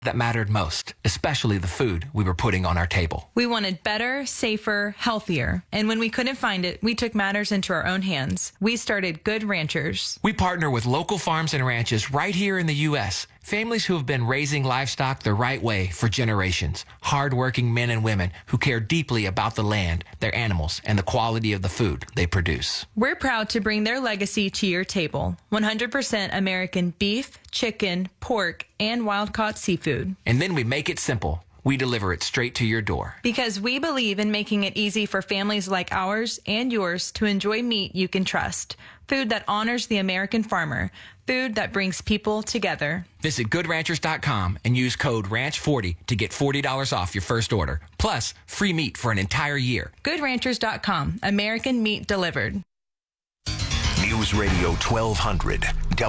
that mattered most, especially the food we were putting on our table. We wanted better, safer, healthier. And when we couldn't find it, we took matters into our own hands. We started Good Ranchers. We partner with local farms and ranches right here in the U.S., families who have been raising livestock the right way for generations. Hard-working men and women who care deeply about the land, their animals, and the quality of the food they produce. We're proud to bring their legacy to your table. 100% American beef, chicken, pork, and wild-caught seafood. And then we make it simple. We deliver it straight to your door. Because we believe in making it easy for families like ours and yours to enjoy meat you can trust. Food that honors the American farmer. Food that brings people together. Visit GoodRanchers.com and use code RANCH40 to get $40 off your first order. Plus, free meat for an entire year. GoodRanchers.com. American meat delivered. News Radio 1200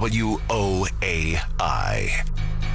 WOAI.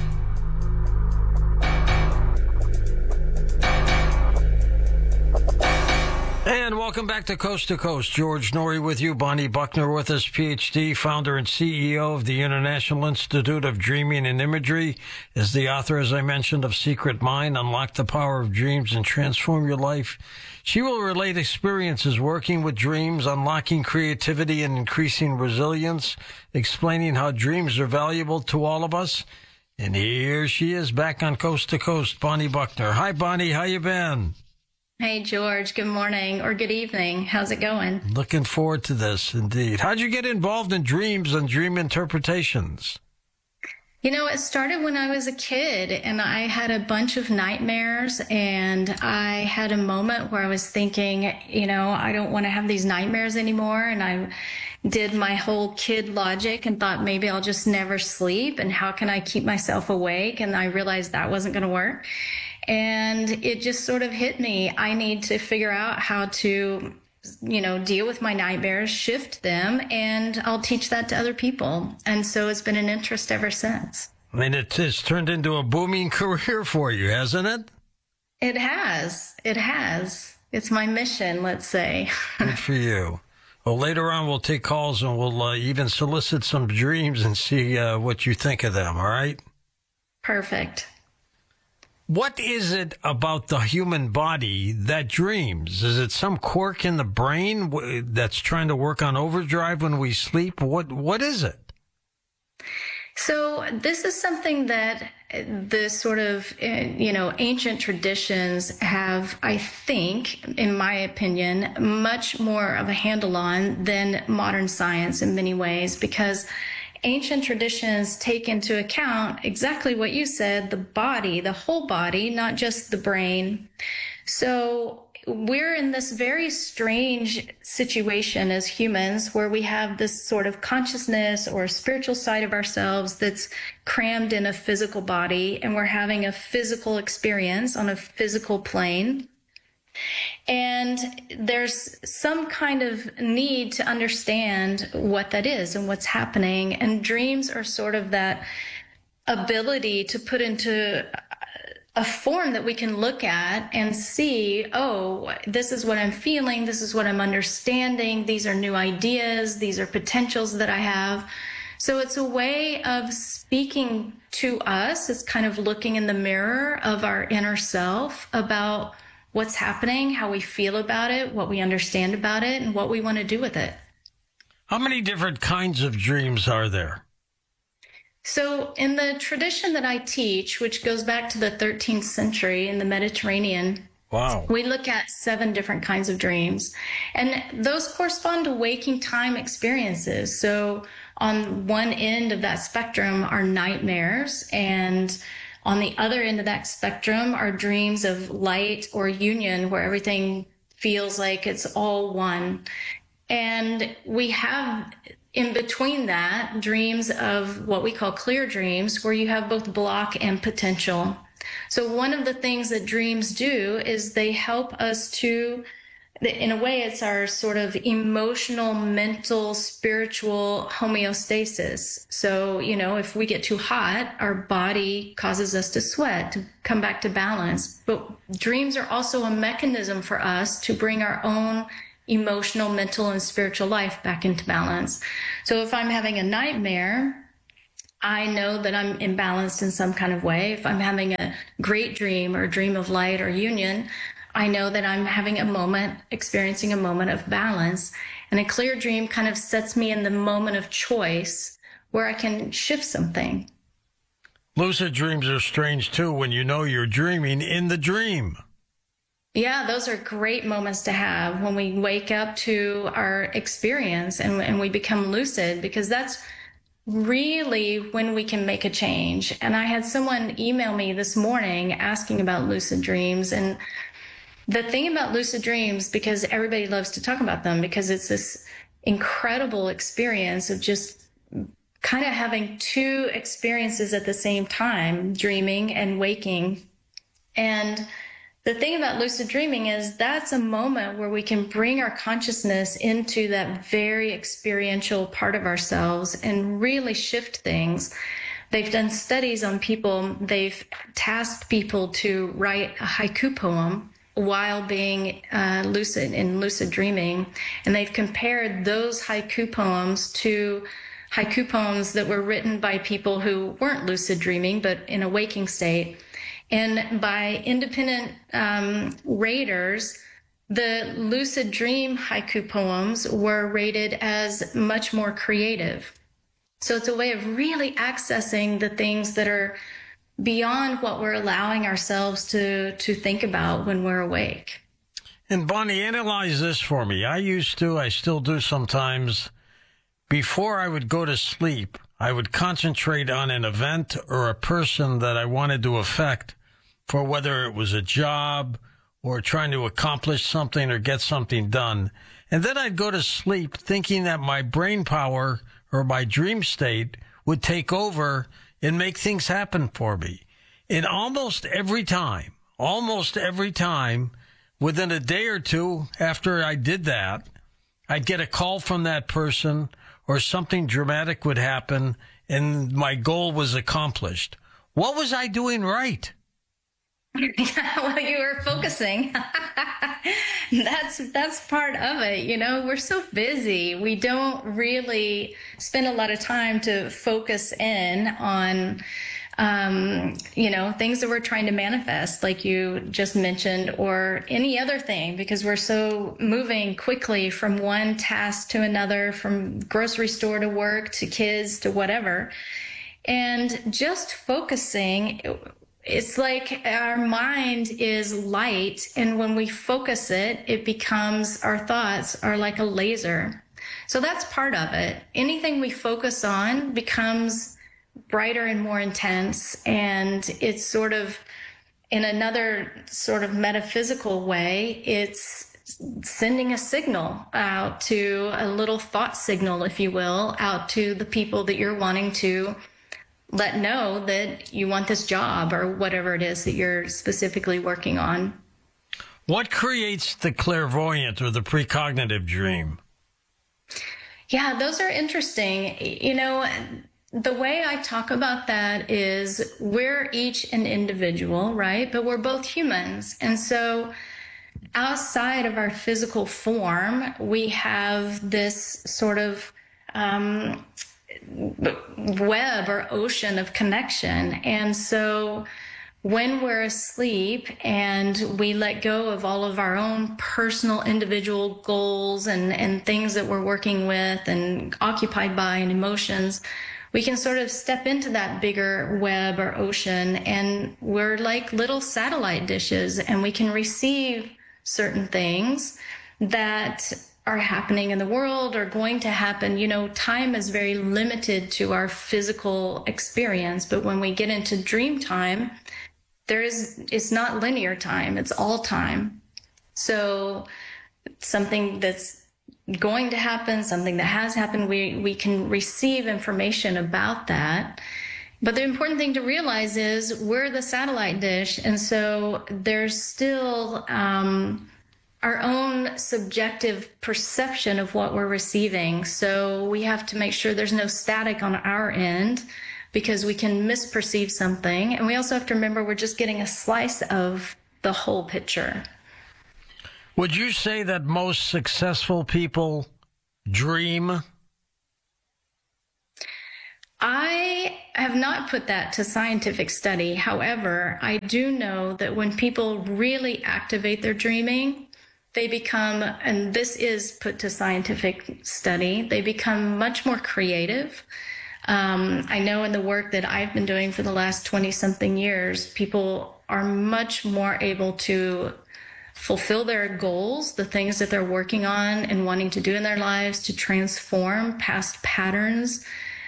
And welcome back to Coast. George Noory with you. Bonnie Buckner with us, Ph.D., founder and CEO of the International Institute of Dreaming and Imagery, is the author, as I mentioned, of Secret Mind, Unlock the Power of Dreams and Transform Your Life. She will relate experiences working with dreams, unlocking creativity and increasing resilience, explaining how dreams are valuable to all of us. And here she is back on Coast to Coast, Bonnie Buckner. Hi, Bonnie. How you been? Hey, George. Good morning or good evening. How's it going? Looking forward to this, indeed. How'd you get involved in dreams and dream interpretations? You know, it started when I was a kid, and I had a bunch of nightmares, and I had a moment where I was thinking, you know, I don't want to have these nightmares anymore, and I did my whole kid logic and thought maybe I'll just never sleep, and how can I keep myself awake? And I realized that wasn't going to work. And it just sort of hit me. I need to figure out how to, you know, deal with my nightmares, shift them, and I'll teach that to other people. And so it's been an interest ever since. I mean, it's turned into a booming career for you, hasn't it? It has. It has. It's my mission, let's say. Good for you. Well, later on, we'll take calls and we'll even solicit some dreams and see what you think of them, all right? Perfect. What is it about the human body that dreams? Is it some quirk in the brain that's trying to work on overdrive when we sleep? What is it? So this is something that the sort of, ancient traditions have, I think, in my opinion, much more of a handle on than modern science in many ways, because ancient traditions take into account exactly what you said, the body, the whole body, not just the brain. So we're in this very strange situation as humans where we have this sort of consciousness or spiritual side of ourselves that's crammed in a physical body, and we're having a physical experience on a physical plane. And there's some kind of need to understand what that is and what's happening. And dreams are sort of that ability to put into a form that we can look at and see, oh, this is what I'm feeling. This is what I'm understanding. These are new ideas. These are potentials that I have. So it's a way of speaking to us. It's kind of looking in the mirror of our inner self about what's happening, how we feel about it, what we understand about it, and what we want to do with it. How many different kinds of dreams are there? So in the tradition that I teach, which goes back to the 13th century in the Mediterranean, wow, we look at 7 different kinds of dreams. And those correspond to waking time experiences. So on one end of that spectrum are nightmares, and on the other end of that spectrum are dreams of light or union, where everything feels like it's all one. And we have in between that dreams of what we call clear dreams, where you have both block and potential. So one of the things that dreams do is they help us to, in a way, it's our sort of emotional, mental, spiritual homeostasis. So, if we get too hot, our body causes us to sweat, to come back to balance. But dreams are also a mechanism for us to bring our own emotional, mental, and spiritual life back into balance. So if I'm having a nightmare, I know that I'm imbalanced in some kind of way. If I'm having a great dream or a dream of light or union, I know that I'm having a moment, experiencing a moment of balance. And a clear dream kind of sets me in the moment of choice where I can shift something. Lucid dreams are strange, too, when you know you're dreaming in the dream. Yeah, those are great moments to have when we wake up to our experience and we become lucid, because that's really when we can make a change. And I had someone email me this morning asking about lucid dreams. And the thing about lucid dreams, because everybody loves to talk about them, because it's this incredible experience of just kind of having two experiences at the same time, dreaming and waking. And the thing about lucid dreaming is that's a moment where we can bring our consciousness into that very experiential part of ourselves and really shift things. They've done studies on people. They've tasked people to write a haiku poem while being lucid dreaming. And they've compared those haiku poems to haiku poems that were written by people who weren't lucid dreaming, but in a waking state. And by independent raters, the lucid dream haiku poems were rated as much more creative. So it's a way of really accessing the things that are beyond what we're allowing ourselves to think about when we're awake. And Bonnie, analyze this for me. I still do sometimes. Before I would go to sleep, I would concentrate on an event or a person that I wanted to affect, for whether it was a job or trying to accomplish something or get something done. And then I'd go to sleep thinking that my brain power or my dream state would take over and make things happen for me. And almost every time, within a day or two after I did that, I'd get a call from that person or something dramatic would happen and my goal was accomplished. What was I doing right? Well, you were focusing. That's part of it. You know, we're so busy. We don't really spend a lot of time to focus in on, things that we're trying to manifest, like you just mentioned, or any other thing, because we're so moving quickly from one task to another, from grocery store to work to kids to whatever. And just focusing, it's like our mind is light, and when we focus it, it becomes, our thoughts are like a laser. So that's part of it. Anything we focus on becomes brighter and more intense, and it's sort of, in another sort of metaphysical way, it's sending a signal out to, a little thought signal, if you will, out to the people that you're wanting to let know that you want this job or whatever it is that you're specifically working on. What creates the clairvoyant or the precognitive dream? Yeah, those are interesting. You know, the way I talk about that is we're each an individual, right? But we're both humans. And so outside of our physical form, we have this sort of web or ocean of connection. And so when we're asleep and we let go of all of our own personal individual goals and things that we're working with and occupied by and emotions, we can sort of step into that bigger web or ocean, and we're like little satellite dishes, and we can receive certain things that are happening in the world or going to happen. You know, time is very limited to our physical experience, but when we get into dream time, it's not linear time, it's all time. So something that's going to happen, something that has happened, we can receive information about that. But the important thing to realize is we're the satellite dish, and so there's still our own subjective perception of what we're receiving. So we have to make sure there's no static on our end, because we can misperceive something. And we also have to remember we're just getting a slice of the whole picture. Would you say that most successful people dream? I have not put that to scientific study. However, I do know that when people really activate their dreaming, they become, and this is put to scientific study, they become much more creative. I know in the work that I've been doing for the last 20-something years, people are much more able to fulfill their goals, the things that they're working on and wanting to do in their lives, to transform past patterns,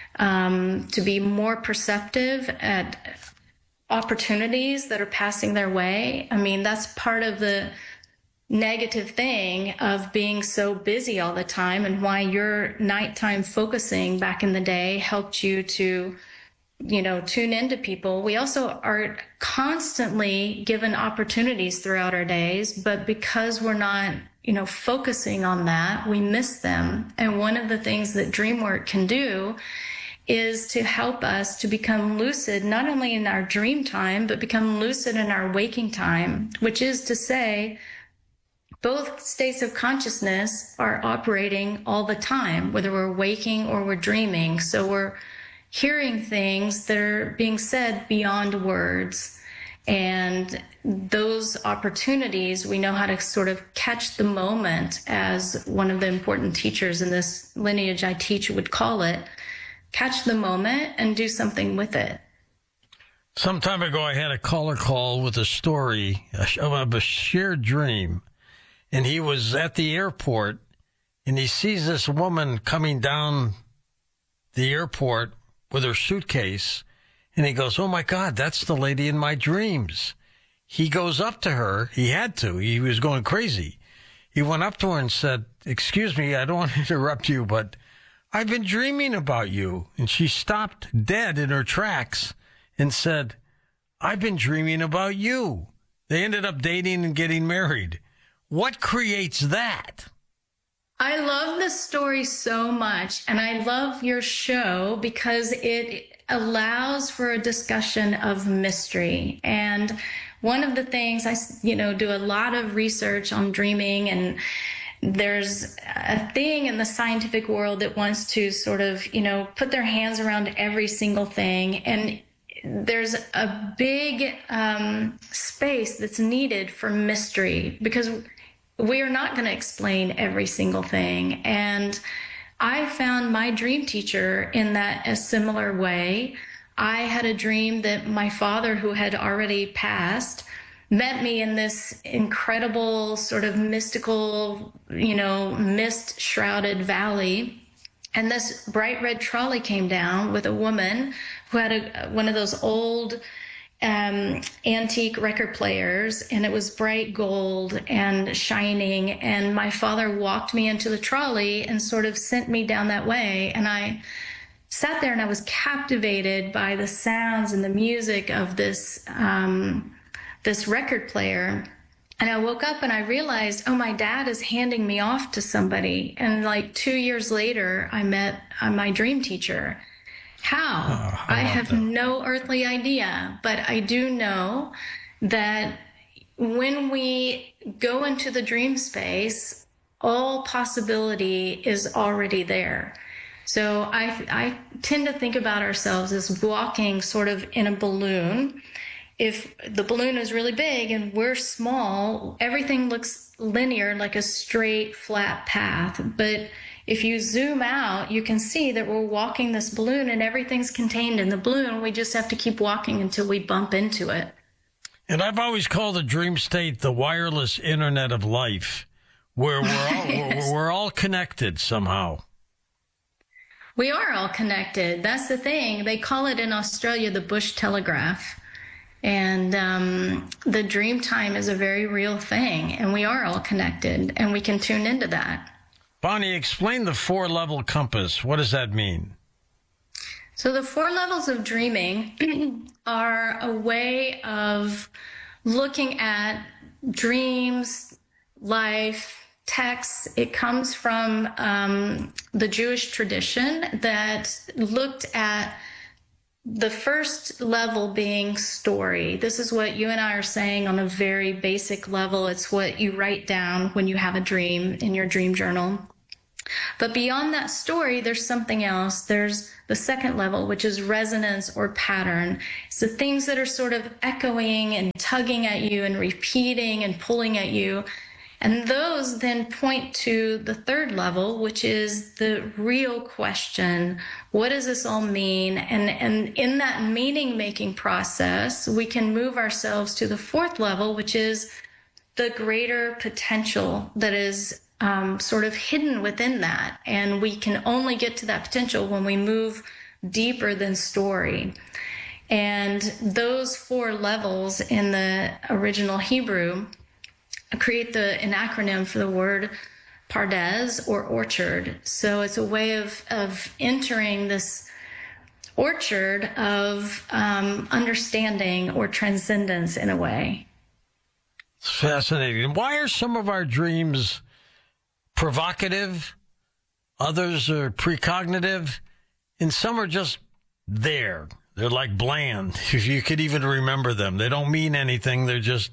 to be more perceptive at opportunities that are passing their way. I mean, that's part of the negative thing of being so busy all the time, and why your nighttime focusing back in the day helped you to, tune into people. We also are constantly given opportunities throughout our days, but because we're not, focusing on that, we miss them. And one of the things that dream work can do is to help us to become lucid, not only in our dream time, but become lucid in our waking time, which is to say, both states of consciousness are operating all the time, whether we're waking or we're dreaming. So we're hearing things that are being said beyond words. And those opportunities, we know how to sort of catch the moment, as one of the important teachers in this lineage I teach would call it, catch the moment and do something with it. Some time ago, I had a caller call with a story of a shared dream. And he was at the airport, and he sees this woman coming down the airport with her suitcase, and he goes, "Oh my God, that's the lady in my dreams." He goes up to her. He had to. He was going crazy. He went up to her and said, "Excuse me, I don't want to interrupt you, but I've been dreaming about you." And she stopped dead in her tracks and said, "I've been dreaming about you." They ended up dating and getting married. What creates that? I love this story so much, and I love your show because it allows for a discussion of mystery. And one of the things I, do a lot of research on dreaming, and there's a thing in the scientific world that wants to sort of, put their hands around every single thing. And there's a big space that's needed for mystery, because we are not going to explain every single thing. And I found my dream teacher in that a similar way. I had a dream that my father, who had already passed, met me in this incredible sort of mystical, mist shrouded valley. And this bright red trolley came down with a woman who had one of those old antique record players, and it was bright gold and shining. And my father walked me into the trolley and sort of sent me down that way. And I sat there and I was captivated by the sounds and the music of this, this record player. And I woke up and I realized, oh, my dad is handing me off to somebody. And like 2 years later, I met my dream teacher. How? I have no earthly idea, but I do know that when we go into the dream space, all possibility is already there. So I tend to think about ourselves as walking sort of in a balloon. If the balloon is really big and we're small, everything looks linear, like a straight, flat path. But if you zoom out, you can see that we're walking this balloon and everything's contained in the balloon. We just have to keep walking until we bump into it. And I've always called the dream state the wireless internet of life, where we're all connected somehow. We are all connected. That's the thing. They call it in Australia the bush telegraph. And the dream time is a very real thing, and we are all connected, and we can tune into that. Bonnie, explain the 4-level compass. What does that mean? So the 4 levels of dreaming are a way of looking at dreams, life, texts. It comes from the Jewish tradition that looked at the first level being story. This is what you and I are saying on a very basic level. It's what you write down when you have a dream in your dream journal. But beyond that story, there's something else. There's the second level, which is resonance or pattern. It's the things that are sort of echoing and tugging at you and repeating and pulling at you. And those then point to the third level, which is the real question. What does this all mean? And in that meaning-making process, we can move ourselves to the fourth level, which is the greater potential that is sort of hidden within that. And we can only get to that potential when we move deeper than story. And those four levels in the original Hebrew create an acronym for the word pardes, or orchard. So it's a way of entering this orchard of understanding or transcendence in a way. It's fascinating. Why are some of our dreams provocative, others are precognitive, and some are just there? They're like bland, if you could even remember them. They don't mean anything, they're just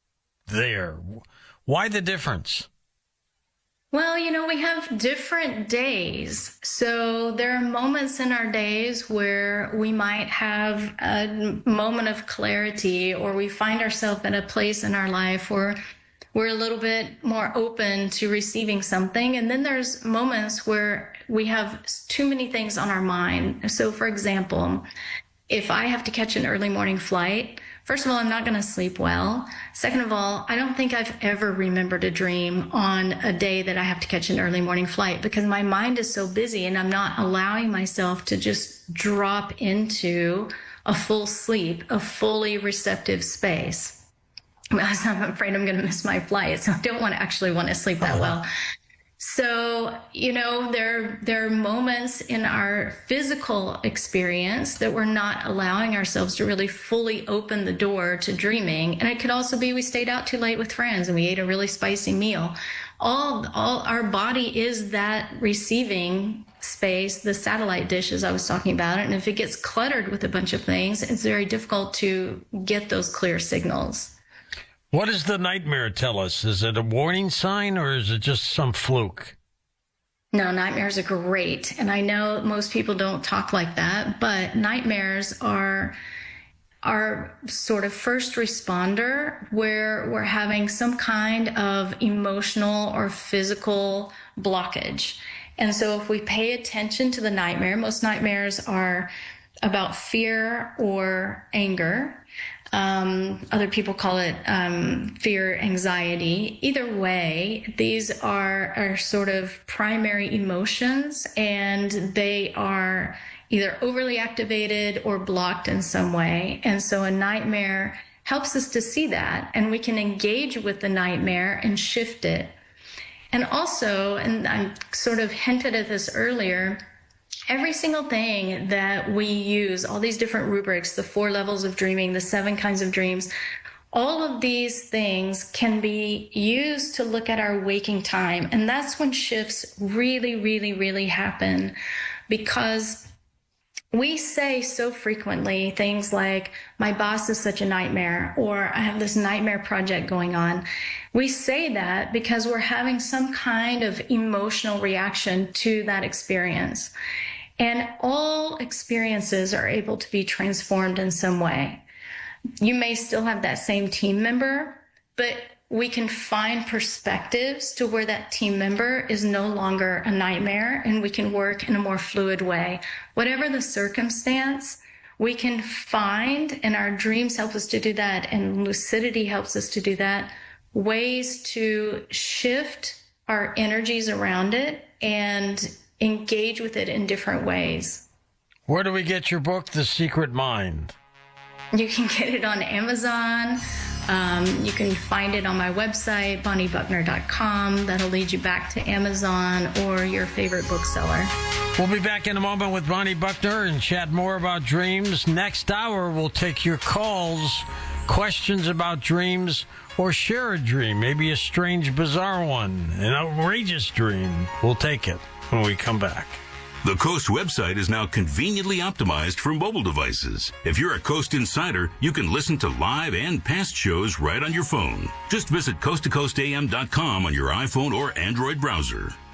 there. Why the difference? Well, we have different days. So there are moments in our days where we might have a moment of clarity, or we find ourselves at a place in our life where we're a little bit more open to receiving something. And then there's moments where we have too many things on our mind. So for example, if I have to catch an early morning flight, first of all, I'm not going to sleep well. Second of all, I don't think I've ever remembered a dream on a day that I have to catch an early morning flight, because my mind is so busy and I'm not allowing myself to just drop into a full sleep, a fully receptive space. I'm afraid I'm going to miss my flight, so I don't want to sleep that well. So, there are moments in our physical experience that we're not allowing ourselves to really fully open the door to dreaming. And it could also be we stayed out too late with friends and we ate a really spicy meal. All our body is that receiving space, the satellite dishes I was talking about. And if it gets cluttered with a bunch of things, it's very difficult to get those clear signals. What does the nightmare tell us? Is it a warning sign, or is it just some fluke? No, nightmares are great. And I know most people don't talk like that, but nightmares are our sort of first responder where we're having some kind of emotional or physical blockage. And so if we pay attention to the nightmare, most nightmares are about fear or anger. Other people call it fear, anxiety. Either way, these are sort of primary emotions, and they are either overly activated or blocked in some way. And so a nightmare helps us to see that, and we can engage with the nightmare and shift it. And also, and I sort of hinted at this earlier, every single thing that we use, all these different rubrics, the 4 levels of dreaming, the 7 kinds of dreams, all of these things can be used to look at our waking time. And that's when shifts really, really, really happen, because we say so frequently things like, my boss is such a nightmare, or I have this nightmare project going on. We say that because we're having some kind of emotional reaction to that experience. And all experiences are able to be transformed in some way. You may still have that same team member, but we can find perspectives to where that team member is no longer a nightmare, and we can work in a more fluid way. Whatever the circumstance, we can find, and our dreams help us to do that, and lucidity helps us to do that, ways to shift our energies around it and engage with it in different ways. Where do we get your book, The Secret Mind? You can get it on Amazon. You can find it on my website, bonniebuckner.com. That'll lead you back to Amazon or your favorite bookseller. We'll be back in a moment with Bonnie Buckner and chat more about dreams. Next hour, we'll take your calls, questions about dreams, or share a dream, maybe a strange, bizarre one, an outrageous dream. We'll take it when we come back. The Coast website is now conveniently optimized for mobile devices. If you're a Coast Insider, you can listen to live and past shows right on your phone. Just visit coasttocoastam.com on your iPhone or Android browser.